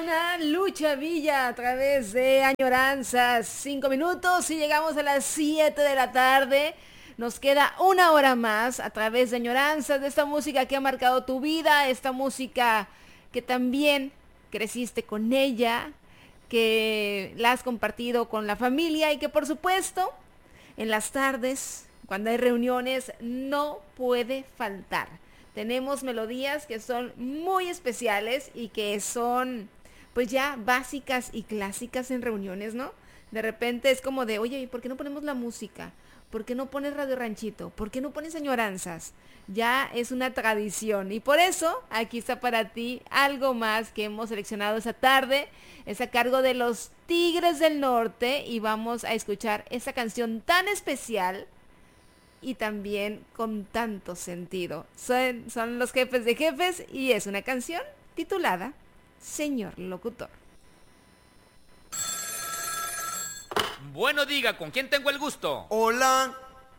Ana Lucha Villa a través de Añoranzas. 5 minutos y llegamos a las 7 de la tarde. Nos queda una hora más a través de Añoranzas, de esta música que ha marcado tu vida, esta música que también creciste con ella, que la has compartido con la familia y que por supuesto en las tardes, cuando hay reuniones, no puede faltar. Tenemos melodías que son muy especiales y que son pues ya básicas y clásicas en reuniones, ¿no? De repente es como de, oye, ¿por qué no ponemos la música? ¿Por qué no pones Radio Ranchito? ¿Por qué no pones Añoranzas? Ya es una tradición y por eso aquí está para ti algo más que hemos seleccionado esa tarde. Es a cargo de los Tigres del Norte y vamos a escuchar esa canción tan especial y también con tanto sentido. Son los Jefes de Jefes y es una canción titulada Señor Locutor. Bueno, diga, ¿con quién tengo el gusto? Hola,